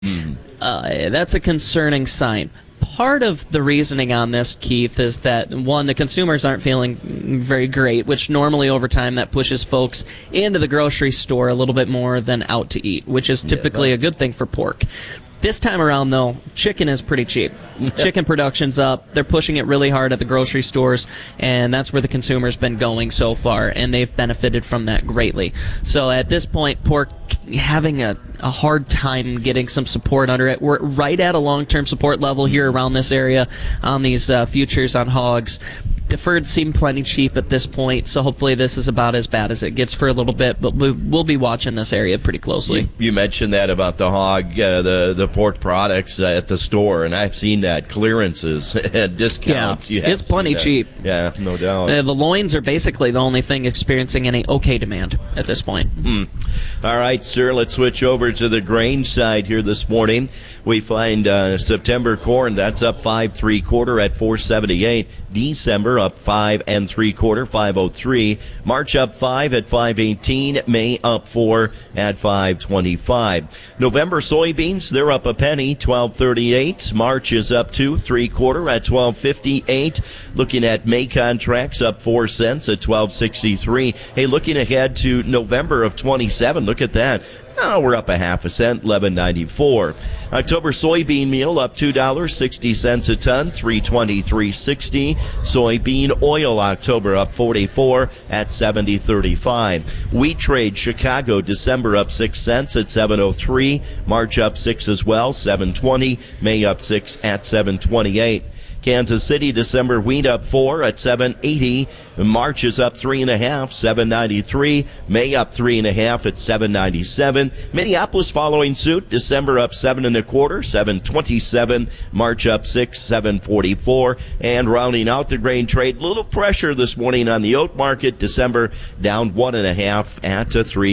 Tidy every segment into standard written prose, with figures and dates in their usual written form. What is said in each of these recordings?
That's a concerning sign. Part of the reasoning on this, Keith, is that, one, the consumers aren't feeling very great, which normally over time that pushes folks into the grocery store a little bit more than out to eat, which is typically a good thing for pork. This time around, though, chicken is pretty cheap. Chicken production's up. They're pushing it really hard at the grocery stores, and that's where the consumer's been going so far, and they've benefited from that greatly. So at this point, pork having a hard time getting some support under it. We're right at a long-term support level here around this area on these futures on hogs. Deferred seem plenty cheap at this point, so hopefully this is about as bad as it gets for a little bit, but we'll be watching this area pretty closely. You mentioned that about the hog, the pork products at the store, and I've seen that, clearances and discounts. Yeah, it's plenty cheap. Yeah, no doubt. The loins are basically the only thing experiencing any okay demand at this point. All right, sir, let's switch over to the grain side here this morning. We find September corn, that's up 5 3/4 at 478. December up 5 3/4, 503. March up 5 at 518. May up 4 at 525. November soybeans, they're up a penny, 12.38. March is up 2 3/4 at 12.58. Looking at May contracts, up 4 cents at 12.63. Hey, looking ahead to November of 27, look at that. We're up a half a cent, 11.94. October soybean meal up $2.60 a ton, 323.60. Soybean oil October up 44 at 70.35. Wheat trade Chicago December up 6 cents at 7.03. March up 6 as well, 7.20. May up 6 at 7.28. Kansas City December wheat up 4 at 7.80. March is up 3.5, 7.93. May up 3.5 at 7.97. Minneapolis following suit. December up 7.25, 7.27. March up 6, 7.44. And rounding out the grain trade, little pressure this morning on the oat market. December down 1.5 at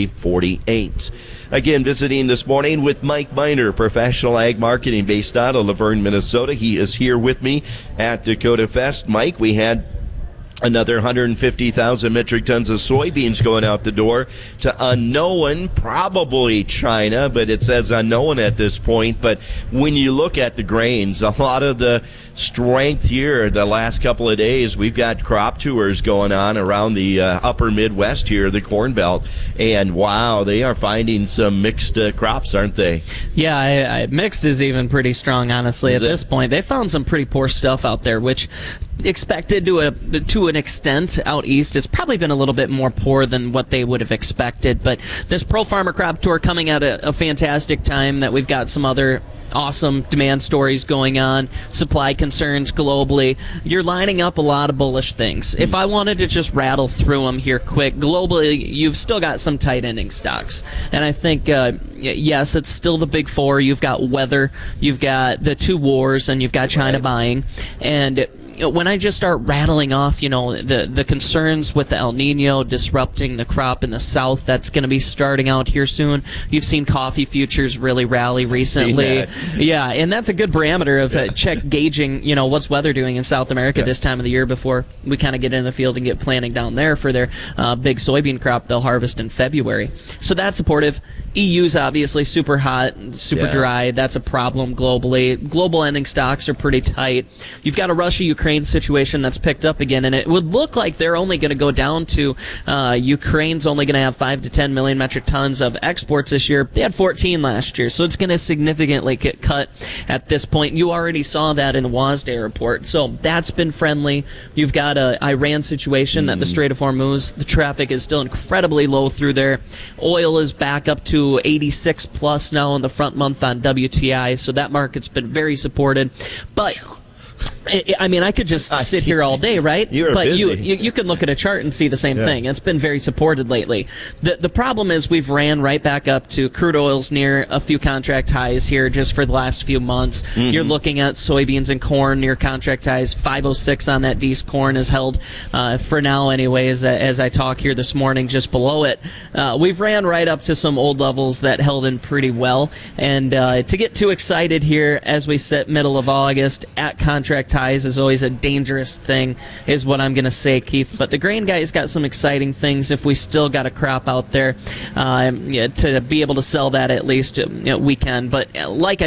3.48. Again, visiting this morning with Mike Miner, professional ag marketing based out of Laverne, Minnesota. He is here with me at Dakota Fest. Mike, we had another 150,000 metric tons of soybeans going out the door to unknown, probably China, but it says unknown at this point. But when you look at the grains, a lot of the strength here the last couple of days, we've got crop tours going on around the upper Midwest here, the Corn Belt, and wow, they are finding some mixed crops, aren't they? Yeah, mixed is even pretty strong, honestly, at this point. They found some pretty poor stuff out there, which expected to an extent out east. It's probably been a little bit more poor than what they would have expected, but this Pro Farmer Crop Tour coming at a fantastic time that we've got some other awesome demand stories going on, supply concerns globally. You're lining up a lot of bullish things. If I wanted to just rattle through them here quick, globally, you've still got some tight ending stocks. And I think, yes, it's still the big four. You've got weather, you've got the two wars, and you've got China buying. And when I just start rattling off, the concerns with the El Nino disrupting the crop in the south, that's going to be starting out here soon. You've seen coffee futures really rally recently. Yeah, and that's a good parameter of gauging, what's weather doing in South America this time of the year before we kind of get in the field and get planting down there for their big soybean crop they'll harvest in February. So that's supportive. EU's obviously super hot, super dry. That's a problem globally. Global ending stocks are pretty tight. You've got a Russia-Ukraine situation that's picked up again, and it would look like they're only going to go down to Ukraine's only going to have 5 to 10 million metric tons of exports this year. They had 14 last year, so it's going to significantly get cut at this point. You already saw that in the WASDE report, so that's been friendly. You've got a Iran situation that the Strait of Hormuz, the traffic is still incredibly low through there. Oil is back up to 86 plus now in the front month on WTI, so that market's been very supported. But I mean, I could just sit here all day, right? But you can look at a chart and see the same thing. It's been very supported lately. The problem is we've ran right back up to crude oil's near a few contract highs here just for the last few months. You're looking at soybeans and corn near contract highs. 506 on that D's corn is held for now anyways, as I talk here this morning, just below it. We've ran right up to some old levels that held in pretty well. And to get too excited here as we sit middle of August at contract ties is always a dangerous thing, is what I'm going to say, Keith. But the grain guy's got some exciting things if we still got a crop out there to be able to sell that at least we can. But like